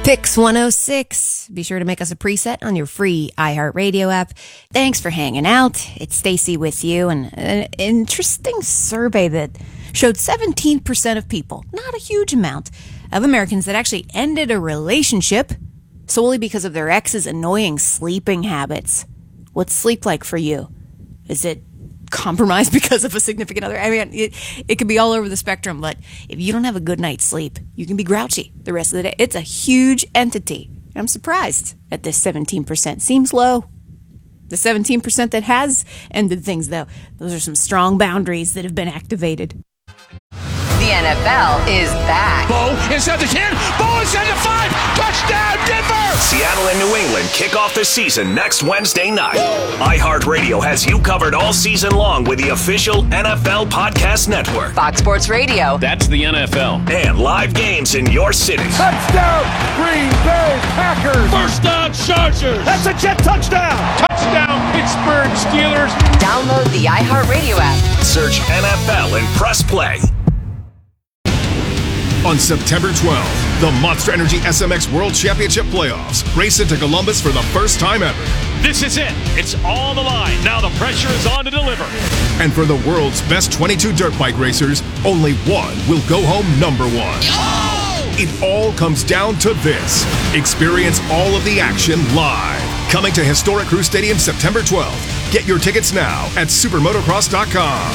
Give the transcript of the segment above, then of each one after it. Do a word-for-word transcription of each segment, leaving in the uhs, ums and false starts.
Pix one oh six. Be sure to make us a preset on your free iHeartRadio app. Thanks for hanging out. It's Stacy with you. And an interesting survey that showed seventeen percent of people, not a huge amount, of Americans that actually ended a relationship solely because of their ex's annoying sleeping habits. What's sleep like for you? Is it compromised because of a significant other? I mean, it, it could be all over the spectrum, but if you don't have a good night's sleep, you can be grouchy the rest of the day. It's a huge entity. I'm surprised at this seventeen percent. Seems low. The seventeen percent that has ended things, though, those are some strong boundaries that have been activated. The N F L is back. Bo inside the ten. Bo inside the five. Touchdown, Denver! Seattle and New England kick off the season next Wednesday night. iHeartRadio has you covered all season long with the official N F L Podcast Network. Fox Sports Radio. That's the N F L. And live games in your city. Touchdown, Green Bay Packers! First down, Chargers! That's a Jet touchdown! Touchdown, Pittsburgh Steelers! Download the iHeartRadio app. Search N F L and press play. On September twelfth, the Monster Energy S M X World Championship Playoffs race into Columbus for the first time ever. This is it. It's all the line. Now the pressure is on to deliver. And for the world's best twenty-two dirt bike racers, only one will go home number one. Oh! It all comes down to this. Experience all of the action live. Coming to historic Crew Stadium September twelfth. Get your tickets now at supermotocross dot com.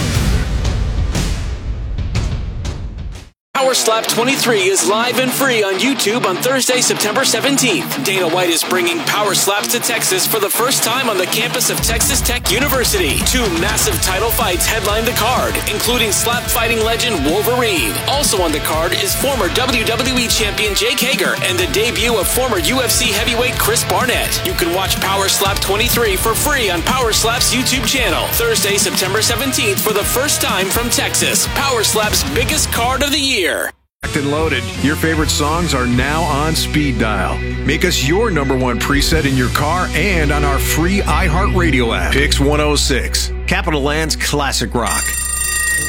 Power Slap twenty-three is live and free on YouTube on Thursday, September seventeenth. Dana White is bringing Power Slaps to Texas for the first time on the campus of Texas Tech University. Two massive title fights headline the card, including slap fighting legend Wolverine. Also on the card is former W W E champion Jake Hager and the debut of former U F C heavyweight Chris Barnett. You can watch Power Slap twenty-three for free on Power Slap's YouTube channel. Thursday, September seventeenth for the first time from Texas. Power Slap's biggest card of the year. Locked and loaded. Your favorite songs are now on speed dial. Make us your number one preset in your car and on our free iHeartRadio app. Pix one oh six, Capital Land's classic rock.